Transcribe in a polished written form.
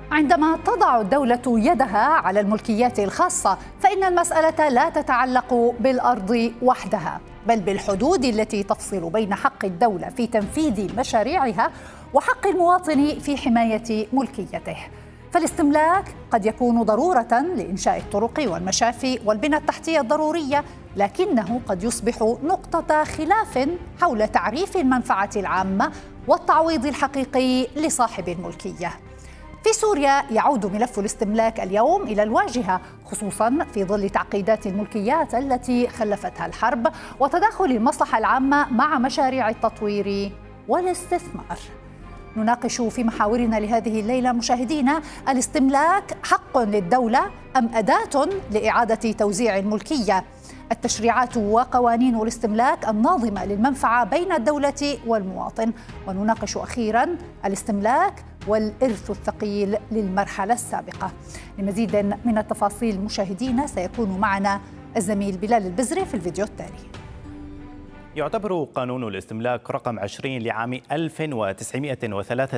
عندما تضع الدولة يدها على الملكيات الخاصة فإن المسألة لا تتعلق بالأرض وحدها، بل بالحدود التي تفصل بين حق الدولة في تنفيذ مشاريعها وحق المواطن في حماية ملكيته. فالاستملاك قد يكون ضرورة لإنشاء الطرق والمشافي والبنى التحتية الضرورية، لكنه قد يصبح نقطة خلاف حول تعريف المنفعة العامة والتعويض الحقيقي لصاحب الملكية. في سوريا يعود ملف الاستملاك اليوم إلى الواجهة، خصوصاً في ظل تعقيدات الملكيات التي خلفتها الحرب وتداخل المصلحة العامة مع مشاريع التطوير والاستثمار. نناقش في محاورنا لهذه الليلة مشاهدينا: الاستملاك حق للدولة أم أداة لإعادة توزيع الملكية؟ التشريعات وقوانين الاستملاك الناظمة للمنفعة بين الدولة والمواطن. ونناقش أخيراً الاستملاك والإرث الثقيل للمرحلة السابقة. لمزيد من التفاصيل مشاهدينا سيكون معنا الزميل بلال البزري في الفيديو التالي. يعتبر قانون الاستملاك رقم 20 لعام 1993